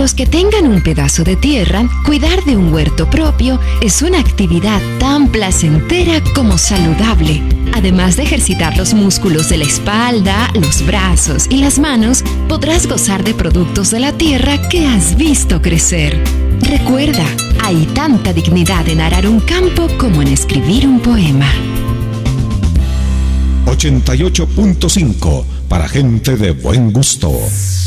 los que tengan un pedazo de tierra, cuidar de un huerto propio es una actividad tan placentera como saludable. Además de ejercitar los músculos de la espalda, los brazos y las manos, podrás gozar de productos de la tierra que has visto crecer. Recuerda, hay tanta dignidad en arar un campo como en escribir un poema. 88.5 para gente de buen gusto.